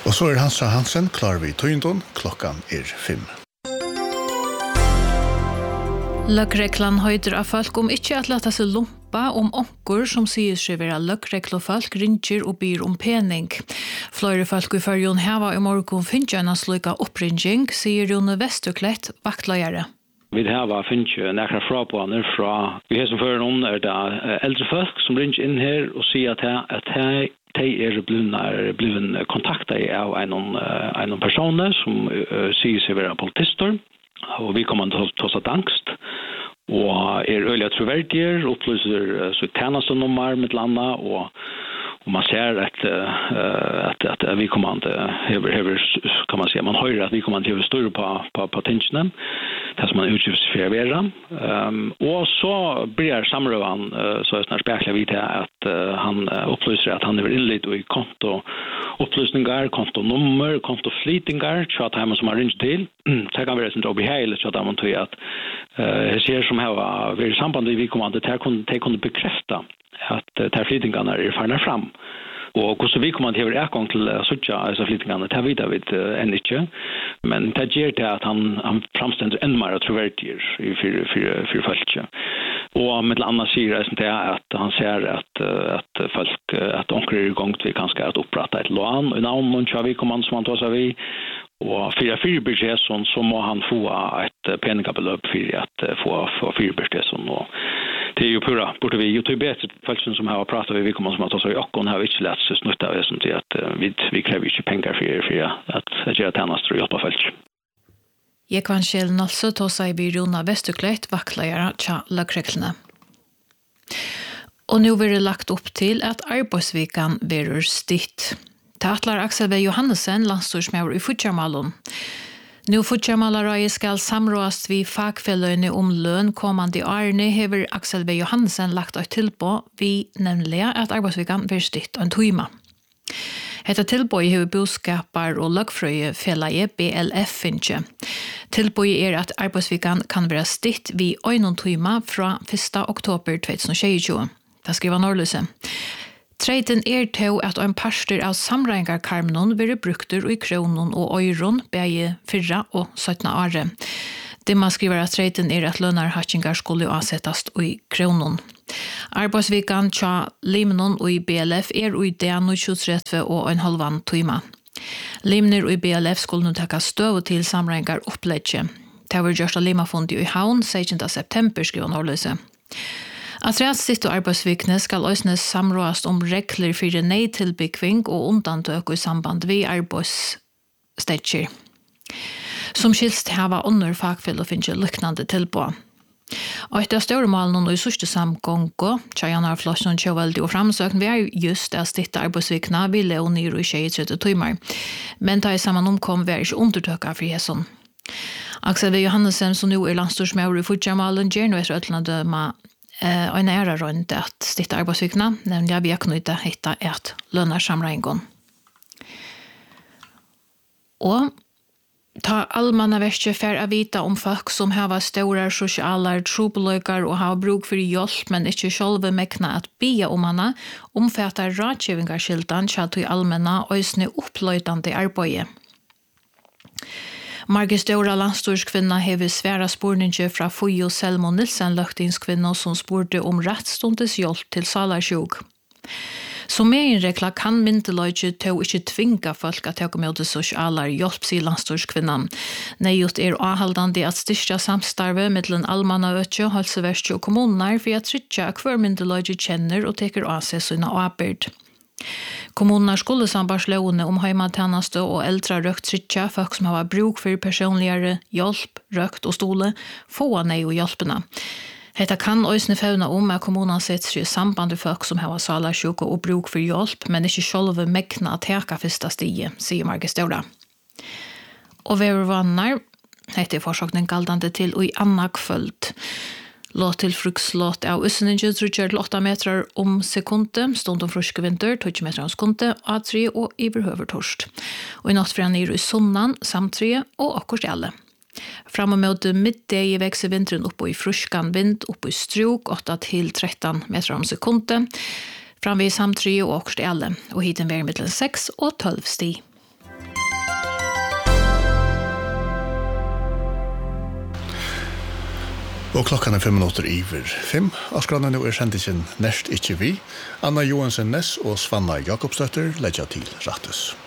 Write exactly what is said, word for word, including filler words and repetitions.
Og så er Hans Hansen klar vid tøyndon, klokkan er fem. Løggreglan høyder av folk om ikke at lata seg lumpa om onkur som sier seg være løggreglofolk ringer og byr om pening. Flere folk i førjon heva i morgon finnkjøna sluka oppringing, sier Rune Vesterklett, vaktløyere. Vi har finnkjø nekra frapåner fra, vi har som førjon er det eldre folk som ringer inn her og sier at her de er bliven kontaktet av en, en person som uh, sier seg være politister, og vi kommer til å ta angst, og er øyelig troverdige, opplyser uh, sitt tjenestenummer med landet, og, og man ser at, uh, at, at vi kommer til hever, hever, kan man si, man hører at vi kommer til å større på, på, på tingene, det som man utgives for å være. Um, og så blir samrøven uh, så er snart spekler vi til at uh, han uh, opplyser at han er innlitt i konto opplysninger, kontonummer, kontoflytingar, så at han som har ringt til. Så kan være sånn å behagelig, så at han tror at uh, jeg ser som her var i samband med vi kommer til at de kunne bekrefte at uh, flytingarna er farne fram. Og hvordan vi kommer til å ha gang til å søtte disse flyttingene, det vet vi enn ikke. Men det gjør det at han, han framstender enda mer troverdig for folk. Og med annet sier det at han ser at, at folk, at onker er i gang til vi kanskje at opprette et lån. Og navn noen kjør vi kommer som han tar seg vi. Og for firebyrsjesson så må han få et peningabeløp for at få, få firebyrsjesson. Og det er jo pura, borde vi jo til bedre folk som har pratet med vi kommer som har tatt seg i okken, har vi ikke lett seg snutt av det som til at vi, vi krever ikke penger for, for at det gjør tjenester og hjelpe folk. Jekvanskjell Nalse tog seg vid Runa Vesterkleit, vaktløyere tja løggreglene. Og nå blir det lagt opp til at arbeidsvikan blir stitt. Tatlar Aksel V. Johannesen, landstorsmøver i Futjarmalon. Nu Futjarmalarai skal samråast vi fagfelløyne om løn kommande årene hever Aksel V. Johannesen lagt et tilbå vi nemlig at arbeidsvikan blir stitt en tøyma. Hetta tilbå hever boskapar og løgfrøye fellaje B L F finnkje. Tilbå er at arbeidsvikan kan være stitt vi øyne tøyma fra første oktober tjuetusen og tjue. Det skriver Norløse. Treiten er til at en parster av samrengarkarmnon vil brukter i kronon og øyron begge fyrra og syttende åre. Det man skriver at treiten er at lønarhattingar skulle avsettes i kronon. Arbeidsvikan tja limnon og i B L F er i det tjuetre og en halvan tøyma. Limner og i B L F skulle nå takka støv til samrengar oppledge. Det var gjørst av limafondi i havn sekstende september, skriver Norløse. At rett sitt og arbeidsvikne skal også samråast om regler for nei tilbygging og undantøk i samband vi arbeidsstedjer. Som skilst hava under fagfell og finnes liknande tilbå. Og etter større malen og i sørste samgångo, tjajanar flosjon tjøveldig og framsøkn, vi er just at stitte arbeidsvikna vi leo nyr i tjuetre timer. Men da i saman omkom vi er ikke undertøkka for jesson. Aksel V. Johannesen, som nå er landstorsmøver i Futjarmalen, gjør nå etter øtlande døma Uh, og en ære rundt at stitte arbeidsvikna, nemlig at vi har knyttet hitta et lønarsamrengon. Og ta allmanna verste for å vite om folk som har store sosiale trobeløyker og har bruk for hjelp, men ikke selv mekna at bia om henne, omfatter rådgivingarskildan til til allmenna og isne oppløydande arbeidet. Margit Stora landstorskvinna hever sværa spurninge fra Fujo Selmo Nilsen løgtingskvinna som spurte om rettstundes hjelp til salarsjok. Som meginregla kan myndeløyge til ikke tvinga folk at teka med det sosiale hjelp, sier landstorskvinnan. Nejut er avhaldande at styrka samstarve mellom allmanna øtje, helseverstje og kommuner for at trytja hver myndeløyge kjenner og teker av seg sine avbyrd. Kommunerna skulle sambarslåne om heimatjeneste og eldre røkt trytja folk som har bruk for personligere hjelp, røkt og stole, få nei og hjelpene. Dette kan også fevne om at kommunene setter seg i samband med folk som har salarsjuke og bruk for hjelp, men ikke selv mekna at teka første stige, sier Margit Stora. Og ved vannar, dette er forsøkning galdande til og i annakfølt. Låt til frukslåt av usseningen trutjer til åtta meter om sekunde, stund om fruske vinter, tolv meter om sekunde, A tre og iberhøver torst. Og i natt fra nere i sunnan, samtre og akkurat alle. Fram og mot middag i vekse vinteren oppe i fruskan vind, oppe i struk, åtta til tretton meter om sekunde. Fram ved samtre og akkurat alle, og hiten ved mellom seks og tolv sti. Og klokkan er fem minutter iver fem. Avskrannen nå er sendingen Nest Ikke Vi. Anna Johansen Ness og Svanna Jakobstøtter legger til Rattes.